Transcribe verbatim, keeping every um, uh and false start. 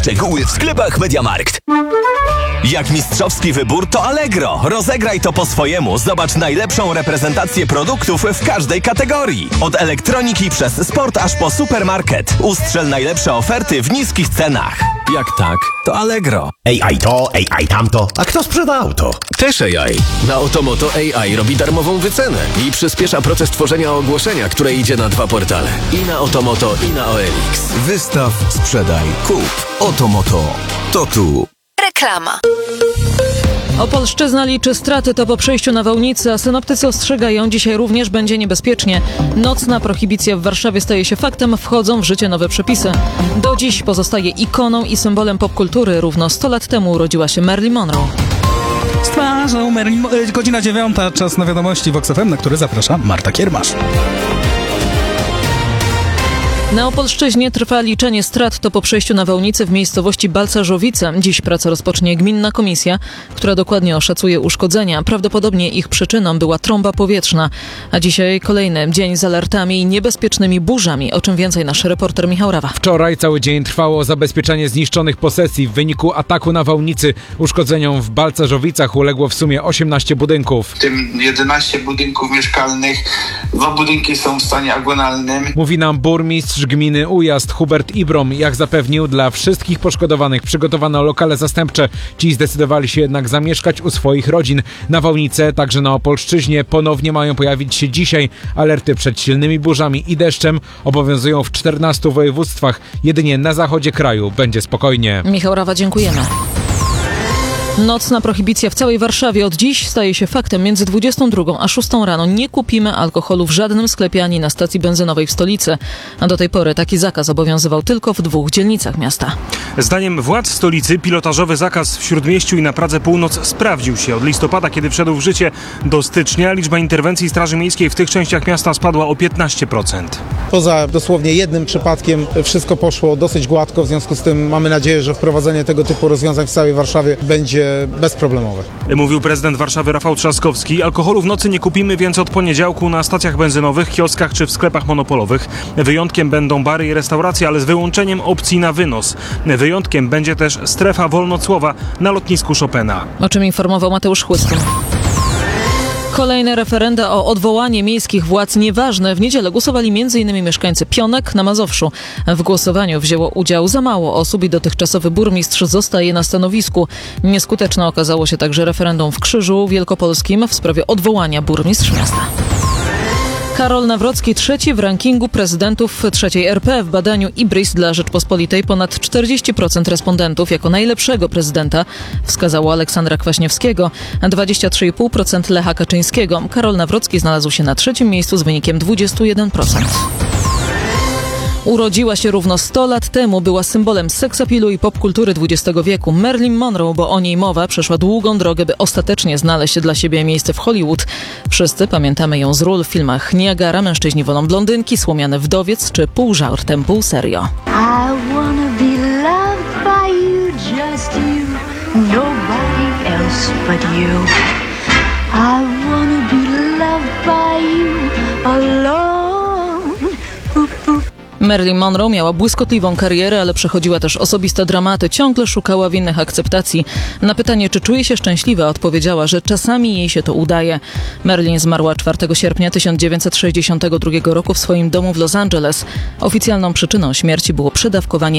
Szczegóły w sklepach MediaMarkt. Jak mistrzowski wybór, to Allegro. Rozegraj to po swojemu. Zobacz najlepszą reprezentację produktów w każdej kategorii. Od elektroniki przez sport aż po supermarket. Ustrzel najlepsze oferty w niskich cenach. Jak tak, to Allegro. A I to, A I tamto. A kto sprzeda auto? Też A I. Na Otomoto A I robi darmową wycenę i przyspiesza proces tworzenia ogłoszenia, które idzie na dwa portale. I na Otomoto, i na O L X. Wystaw, sprzedaj, kup. Otomoto. To tu. Reklama. Opolszczyzna liczy straty to po przejściu nawałnicy, a synoptycy ostrzegają, dzisiaj również będzie niebezpiecznie. Nocna prohibicja w Warszawie staje się faktem, wchodzą w życie nowe przepisy. Do dziś pozostaje ikoną i symbolem popkultury. Równo sto lat temu urodziła się Marilyn Monroe. Z twarzą Marilyn, godzina dziewiąta, czas na wiadomości Vox F M, na który zaprasza Marta Kiermasz. Na Opolszczyźnie trwa liczenie strat to po przejściu nawałnicy w miejscowości Balcarzowice. Dziś pracę rozpocznie gminna komisja, która dokładnie oszacuje uszkodzenia. Prawdopodobnie ich przyczyną była trąba powietrzna. A dzisiaj kolejny dzień z alertami i niebezpiecznymi burzami. O czym więcej nasz reporter Michał Rawa. Wczoraj cały dzień trwało zabezpieczanie zniszczonych posesji. W wyniku ataku nawałnicy uszkodzeniom w Balcarzowicach uległo w sumie osiemnaście budynków. W tym jedenaście budynków mieszkalnych. Dwa budynki są w stanie agonalnym. Mówi nam burmistrz gminy Ujazd Hubert Ibrom. Jak zapewnił, dla wszystkich poszkodowanych przygotowano lokale zastępcze. Ci zdecydowali się jednak zamieszkać u swoich rodzin. Nawałnice, także na Opolszczyźnie, ponownie mają pojawić się dzisiaj. Alerty przed silnymi burzami i deszczem obowiązują w czternastu województwach. Jedynie na zachodzie kraju będzie spokojnie. Michał Rawa, dziękujemy. Nocna prohibicja w całej Warszawie od dziś staje się faktem. Między dwudziestą drugą a szóstą rano nie kupimy alkoholu w żadnym sklepie ani na stacji benzynowej w stolicy. A do tej pory taki zakaz obowiązywał tylko w dwóch dzielnicach miasta. Zdaniem władz stolicy pilotażowy zakaz w Śródmieściu i na Pradze Północ sprawdził się. Od listopada, kiedy wszedł w życie, do stycznia liczba interwencji Straży Miejskiej w tych częściach miasta spadła o piętnaście procent. Poza dosłownie jednym przypadkiem wszystko poszło dosyć gładko, w związku z tym mamy nadzieję, że wprowadzenie tego typu rozwiązań w całej Warszawie będzie bezproblemowe. Mówił prezydent Warszawy Rafał Trzaskowski. Alkoholu w nocy nie kupimy więc od poniedziałku na stacjach benzynowych, kioskach czy w sklepach monopolowych. Wyjątkiem będą bary i restauracje, ale z wyłączeniem opcji na wynos. Wyjątkiem będzie też strefa wolnocłowa na lotnisku Chopina. O czym informował Mateusz Chłystyn. Kolejne referenda o odwołanie miejskich władz nieważne. W niedzielę głosowali m in mieszkańcy Pionek na Mazowszu. W głosowaniu wzięło udział za mało osób i dotychczasowy burmistrz zostaje na stanowisku. Nieskuteczne okazało się także referendum w Krzyżu Wielkopolskim w sprawie odwołania burmistrz miasta. Karol Nawrocki trzeci w rankingu prezydentów trzeciej R P. W badaniu Ibris dla Rzeczpospolitej ponad czterdzieści procent respondentów jako najlepszego prezydenta wskazało Aleksandra Kwaśniewskiego, a dwadzieścia trzy i pół procent Lecha Kaczyńskiego. Karol Nawrocki znalazł się na trzecim miejscu z wynikiem dwadzieścia jeden procent. Urodziła się równo sto lat temu, była symbolem seksapilu i popkultury dwudziestego wieku. Marilyn Monroe, bo o niej mowa, przeszła długą drogę, by ostatecznie znaleźć dla siebie miejsce w Hollywood. Wszyscy pamiętamy ją z ról w filmach Niagara, Mężczyźni wolą blondynki, Słomiany wdowiec czy Pół żartem, pół serio. I wanna be loved by you, just you, nobody else but you. I wanna be loved by you alone. Marilyn Monroe miała błyskotliwą karierę, ale przechodziła też osobiste dramaty. Ciągle szukała w innych akceptacji. Na pytanie, czy czuje się szczęśliwa, odpowiedziała, że czasami jej się to udaje. Marilyn zmarła czwartego sierpnia tysiąc dziewięćset sześćdziesiątego drugiego roku w swoim domu w Los Angeles. Oficjalną przyczyną śmierci było przedawkowanie